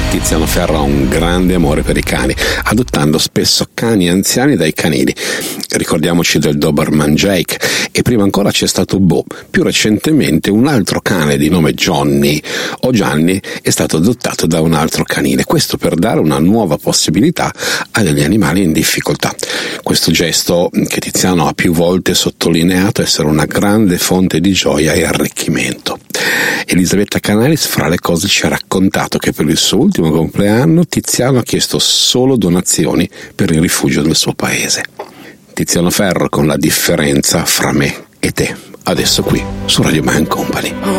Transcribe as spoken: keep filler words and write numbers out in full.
Tiziano Ferro ha un grande amore per i cani, adottando spesso cani anziani dai canili. Ricordiamoci del Doberman Jake, e prima ancora c'è stato Bo. Più recentemente un altro cane di nome Johnny o Gianni è stato adottato da un altro canile, questo per dare una nuova possibilità a degli animali in difficoltà. Questo gesto, che Tiziano ha più volte sottolineato essere una grande fonte di gioia e arricchimento. Elisabetta Canalis, fra le cose, ci ha raccontato che per il suo ultimo compleanno Tiziano ha chiesto solo donazioni per il rifugio del suo paese. Tiziano Ferro con La differenza fra me e te, adesso qui su Radio Man Company.